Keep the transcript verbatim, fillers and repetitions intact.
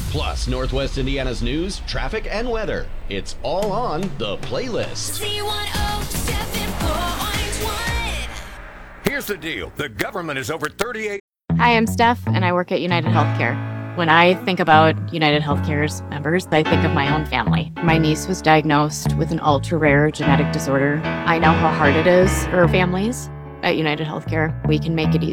Plus, Northwest Indiana's news, traffic, and weather. It's all on The Playlist. Z one oh seven point one. Here's the deal. The government is over thirty-eight. Hi, I'm Steph, and I work at United Healthcare. When I think about United Healthcare's members, I think of my own family. My niece was diagnosed with an ultra-rare genetic disorder. I know how hard it is for families. At United Healthcare, we can make it easy.